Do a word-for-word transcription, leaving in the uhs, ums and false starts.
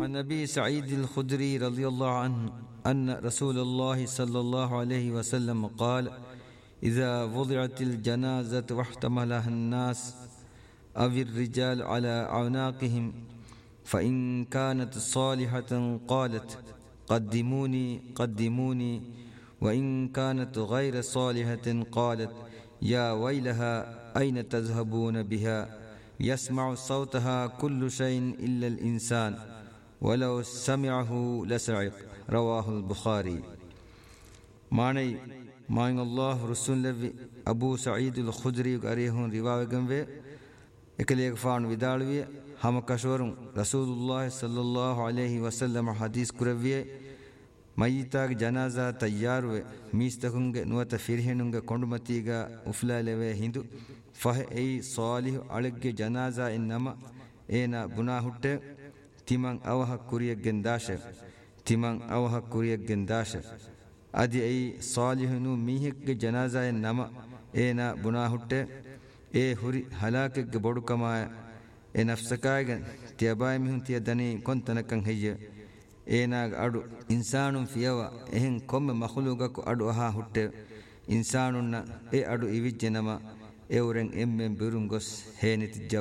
عن أبي سعيد الخدري رضي الله عنه أن رسول الله صلى الله عليه وسلم قال: إذا وضعت الجنازة واحتملها الناس أو الرجال على أعناقهم فإن كانت صالحة قالت: قدموني قدموني، وإن كانت غير صالحة قالت: يا ويلها أين تذهبون بها؟ يسمع صوتها كل شيء إلا الإنسان ولو سمعه لسعق. رواه البخاري. معني ماين الله رسول لبي أبو سعيد الخدري أريهون رواية وي إكليك فان ودالوي هم كشورم رسول الله صلى الله عليه وسلم حديث كروي ميتاك جنازة تيار وي ميستكونغ نوات فيرهنونغ كوندمتيغا أفلا لوي هندو فه أي صالح علق جنازة إنما إينا بناهوت تيمان أوها كوريك جنداشة تيمان أوها كوريك جنداشة أدي أي صالح نو ميهك جنازة إنما إينا بناهوت إيه هوري هلاكك بودو كما إيه نفسكايغن تياباي ميهن تيادني كنتنكن هي ඒනාග අඩු ඉන්සානුන් ෆියව එහෙන් කොම්ම මහලුගක අඩු අහා හුට්ටේ ඉන්සානුන්න ඒ අඩු ඉවිජ්ජනම එවරෙන් එම්මෙන් බිරුම් ගොස් හේනිති